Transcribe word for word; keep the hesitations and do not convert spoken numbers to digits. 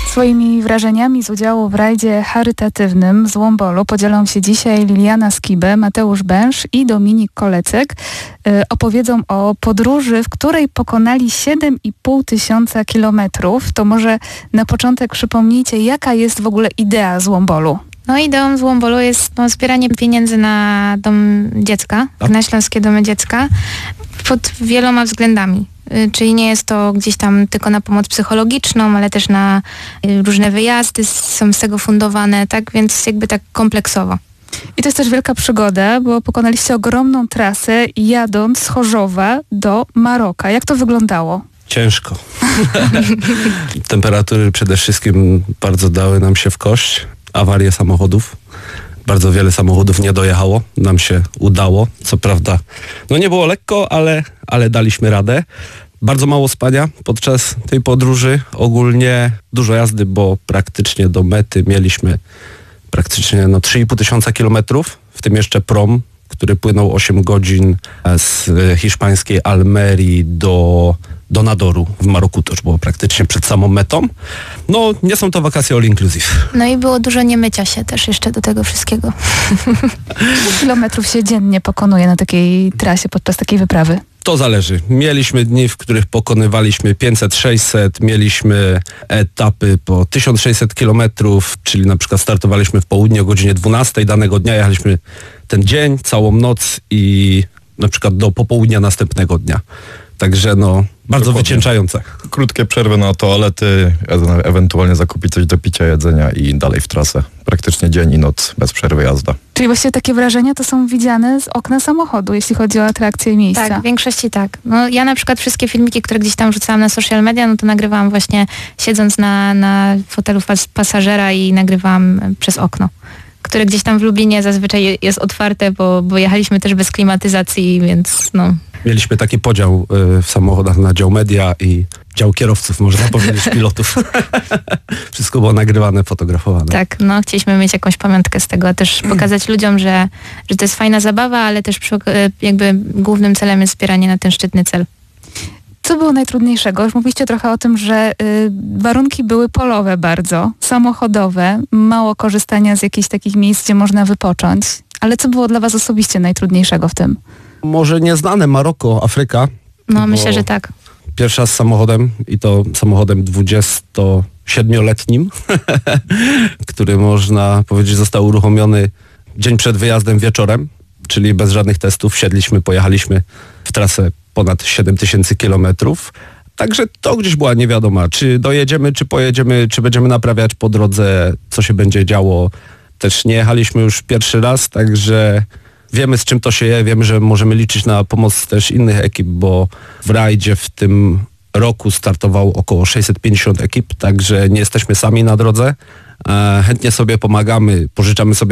Swoimi wrażeniami z udziału w rajdzie charytatywnym z Wombolu podzielą się dzisiaj Liliana Skibę, Mateusz Bęż i Dominik Kolecek. Yy, opowiedzą o podróży, w której pokonali siedem i pół tysiąca kilometrów. To może na początek przypomnijcie, jaka jest w ogóle idea z Wombolu? No ideą z Wombolu jest no, zbieranie pieniędzy na dom dziecka, A? na Śląskie Domy Dziecka pod wieloma względami. Czyli nie jest to gdzieś tam tylko na pomoc psychologiczną, ale też na różne wyjazdy są z tego fundowane, tak więc jakby tak kompleksowo. I to jest też wielka przygoda, bo pokonaliście ogromną trasę jadąc z Chorzowa do Maroka. Jak to wyglądało? Ciężko. Temperatury przede wszystkim bardzo dały nam się w kość. Awarie samochodów. Bardzo wiele samochodów nie dojechało. Nam się udało. Co prawda, no nie było lekko, ale, ale daliśmy radę. Bardzo mało spania podczas tej podróży. Ogólnie dużo jazdy, bo praktycznie do mety mieliśmy praktycznie no, trzy i pół tysiąca kilometrów. W tym jeszcze prom, który płynął osiem godzin z hiszpańskiej Almerii do, do Nadoru w Maroku. To już było praktycznie przed samą metą. No, nie są to wakacje all inclusive. No i było dużo niemycia się też jeszcze do tego wszystkiego. Ile kilometrów się dziennie pokonuje na takiej trasie podczas takiej wyprawy? To zależy. Mieliśmy dni, w których pokonywaliśmy pięćset sześćset, mieliśmy etapy po tysiąc sześćset kilometrów, czyli na przykład startowaliśmy w południe o godzinie dwunastej danego dnia, jechaliśmy ten dzień, całą noc i na przykład do popołudnia następnego dnia. Także no, bardzo Dokładnie. wycieńczające. Krótkie przerwy na toalety, e- ewentualnie zakupić coś do picia, jedzenia i dalej w trasę. Praktycznie dzień i noc, bez przerwy jazda. Czyli właściwie takie wrażenia to są widziane z okna samochodu, jeśli chodzi o atrakcje i miejsca. Tak, w większości tak. No, ja na przykład wszystkie filmiki, które gdzieś tam wrzucałam na social media, no to nagrywałam właśnie siedząc na, na fotelu pas- pasażera i nagrywałam przez okno, które gdzieś tam w Lublinie zazwyczaj jest otwarte, bo, bo jechaliśmy też bez klimatyzacji, więc no... Mieliśmy taki podział y, w samochodach na dział media i dział kierowców, można powiedzieć, pilotów. Wszystko było nagrywane, fotografowane. Tak, no chcieliśmy mieć jakąś pamiątkę z tego, a też pokazać ludziom, że, że to jest fajna zabawa, ale też przy, jakby głównym celem jest wspieranie na ten szczytny cel. Co było najtrudniejszego? Już mówiliście trochę o tym, że y, warunki były polowe bardzo, samochodowe, mało korzystania z jakichś takich miejsc, gdzie można wypocząć. Ale co było dla was osobiście najtrudniejszego w tym? Może nieznane Maroko, Afryka. No bo myślę, że tak. Pierwszy raz samochodem i to samochodem dwudziestosiedmioletnim, który można powiedzieć został uruchomiony dzień przed wyjazdem wieczorem, czyli bez żadnych testów. Siedliśmy, pojechaliśmy w trasę ponad siedem tysięcy kilometrów. Także to gdzieś była niewiadoma, czy dojedziemy, czy pojedziemy, czy będziemy naprawiać po drodze, co się będzie działo. Też nie jechaliśmy już pierwszy raz, także wiemy, z czym to się je, wiemy, że możemy liczyć na pomoc też innych ekip, bo w rajdzie w tym roku startowało około sześćset pięćdziesiąt ekip, także nie jesteśmy sami na drodze. E, chętnie sobie pomagamy, pożyczamy sobie